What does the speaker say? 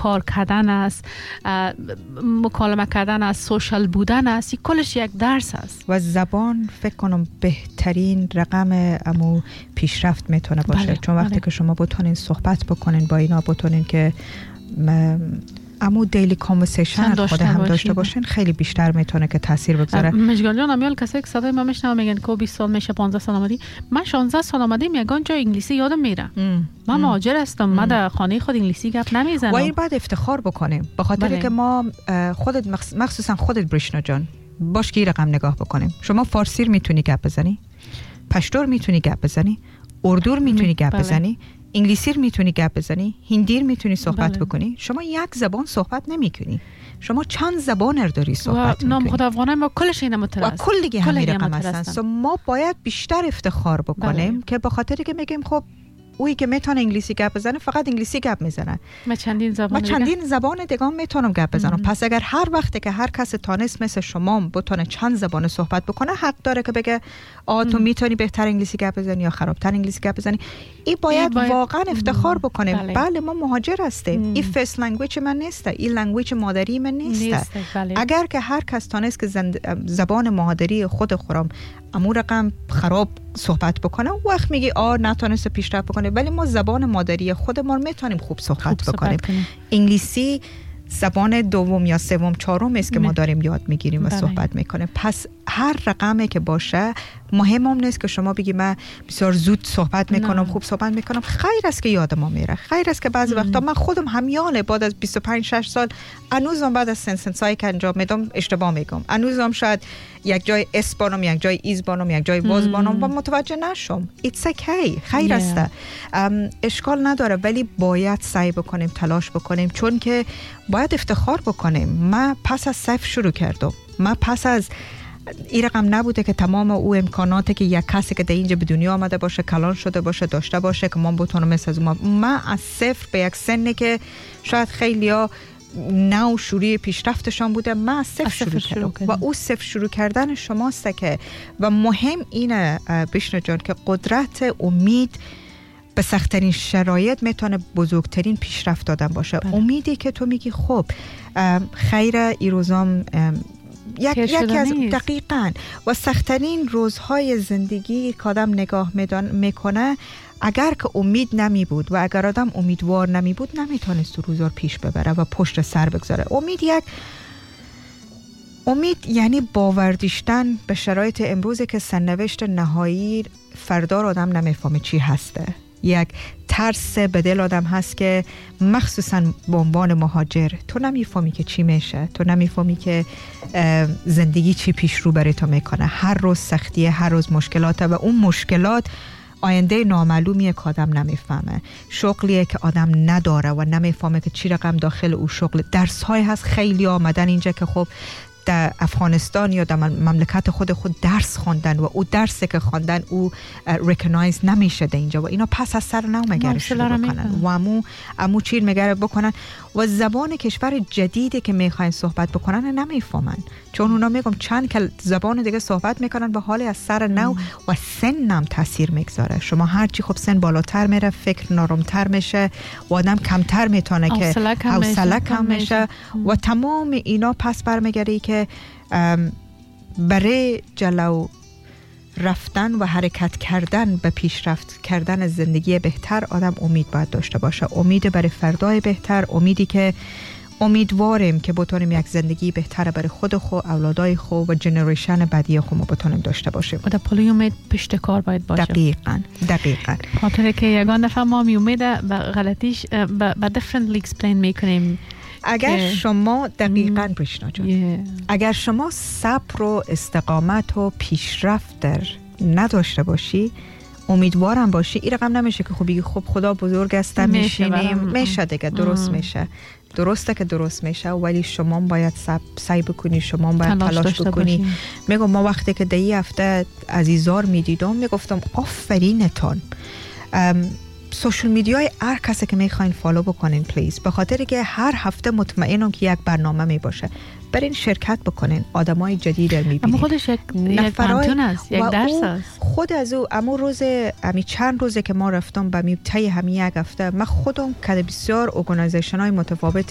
کار کردن است، مکالمه کردن است، سوشال بودن است، کلش یک درس است. و زبان فکر کنم بهترین رقم امو پیشرفت میتونه باشه. چون وقتی که شما بتونین صحبت بکنین با اینا، بتونین که امو دیلی کانورسیشن خود هم داشته باشین، خیلی بیشتر میتونه که تاثیر بگذاره. مشگان جان، امیال کسایی که صدای ما میشنوه میگن که 20 سال میشه 15 سال آمدی، من 16 سال آمدیم یگان جای انگلیسی یادم میره. من مهاجر هستم، من در خانه خود انگلیسی گپ نمیزنم. و این باید افتخار بکنیم به خاطر که ما خودت مخصوصا خودت بریشنا جان باش که این رقم نگاه بکنیم. شما فارسی میتونی گپ بزنی، پشتور میتونی گپ بزنی، اردو میتونی گپ بزنی، انگلیسی میتونی گپ بزنی، هندی میتونی صحبت بکنی. شما یک زبان صحبت نمیکنی، شما چند زبان داری صحبت میکنی. نام خود افغانه ما کلش اینه مترس و کل دیگه همین رقم هستن. ما باید بیشتر افتخار بکنیم که به خاطر که میگیم خب اویی که میتونه انگلیسی گپ بزنه فقط انگلیسی گپ میزنه، من چندین زبان دیگه میتونم گپ بزنم. پس اگر هر وقتی که هر کس تانست مثل شما بتونه چند زبان صحبت بکنه، حق داره که بگه تو میتونی بهتر انگلیسی گپ بزنی یا خرابتر انگلیسی گپ بزنی. این باید واقعا افتخار بکنیم. بله ما مهاجر هستیم، این فرست لنگویج من نیست، این لنگویج مادری من نیست. اگر که هر کس تانست که زبان مادری خود خورم امور رقم خراب صحبت بکنه، وقت میگی نتونسته پیشرفت بکنه. ولی ما زبان مادری خودمون میتونیم خوب صحبت بکنیم. انگلیسی زبان دوم یا سوم چهارم است که ما داریم یاد میگیریم و صحبت میکنیم. پس هر رقمی که باشه مهم هم نیست که شما بگی من بسیار زود صحبت میکنم، خوب صحبت میکنم. خیر است که یاد ما میره، خیر است که بعضی وقتا من خودم همیانه بعد از 25-6 سال هنوزم بعد از سنسنسایی که انجام میدم اشتباه میگم، هنوزم شاید یک جای اس بانم، یک جای ایز بانم، یک جای واز بانم و متوجه نشم. ایتس اوکی، خیر است، اشکال نداره. ولی باید سعی بکنیم، تلاش بکنیم، چون که باید افتخار بکنیم. من پس از صفر شروع کردم. من پس از این رقم نبوده که تمام او امکاناتی که یک کسی که در اینجا به دنیا آمده باشه، کلان شده باشه، داشته باشه که من بتونم مثل از من از صفر به یک سنی که شاید خیلیا نو شروع پیشرفتشان بوده، من از صفر شروع کردم. و او صفر شروع کردن شماست که و مهم اینه بریشنا جان که قدرت امید به سخت‌ترین شرایط میتونه بزرگترین پیشرفت دادن باشه. امیدی که تو میگی خب خیر ای روزام یکی از دقیقاً و سخت‌ترین روزهای زندگی که آدم نگاه میکنه، اگر که امید نمی بود و اگر آدم امیدوار نمی بود نمیتونست روزا پیش ببره و پشت سر بگذاره. امید یعنی باور داشتن به شرایط امروزی که سرنوشت نهایی فردا آدم نمیفهمه چی هسته. یک ترس به دل آدم هست که مخصوصا به عنوان مهاجر تو نمیفهمی که چی میشه، تو نمیفهمی که زندگی چی پیش رو برای تو میکنه. هر روز سختیه، هر روز مشکلاته و اون مشکلات آینده نامعلومیه که آدم نمیفهمه، شغلیه که آدم نداره و نمیفهمه که چی رقم داخل او شغل. درس های هست خیلی آمدن اینجا که خب در افغانستان یا در مملکت خود درس خوندن و او درسی که خوندن او ریکگنایز نمیشه در اینجا و اینا پس از سر نو مگره شروع بکنن و امو چیر مگره بکنن و زبان کشور جدیدی که میخواین صحبت بکنن نمیفهمن، چون اونا میگم چند زبان دیگه صحبت میکنن به حال از سر نو و سن هم تاثیر میگذاره. شما هرچی خب سن بالاتر میره فکر نرمتر میشه و آدم کمتر میتونه که حوصله کم میشه و تمام اینا پس برمیگره که برای جلو رفتن و حرکت کردن به پیشرفت کردن زندگی بهتر آدم امید باید داشته باشه. امید برای فردای بهتر، امیدی که امیدواریم که بتونیم یک زندگی بهتر برای خود خو، اولادای خو و جنریشن بعدی خو ما بتونیم داشته باشیم. و در پلوی امید پشت کار باید باشه. دقیقاً. خاطر که یگان دفعه ما امید به غلطیش به differently explain میکنیم. اگر شما دقیقاً بریشنا جان اگر شما صبر و استقامت و پیشرفت نداشته باشی، امیدوارم باشی، این رقم نمیشه که خب خدا بزرگ است میشینیم میشه دیگه درست میشه. درسته که درست میشه ولی شما باید سعی بکنی، شما باید تلاش بکنی. میگم ما وقتی که این هفته عزیزار میدیدم میگفتم آفرینتون. سوشال میدیای هر کسی که میخواین فالو بکنین پلیز، به خاطر که هر هفته مطمئنم که یک برنامه می باشه. برین شرکت بکنین، آدمای جدید رو میبینین. اما خودش یک پانتون است، یک درس است. خود از او چند روزه که ما رفتم به میبتای همین یک هفته، من خودم که بسیار ارگانایزیشن های متفاوت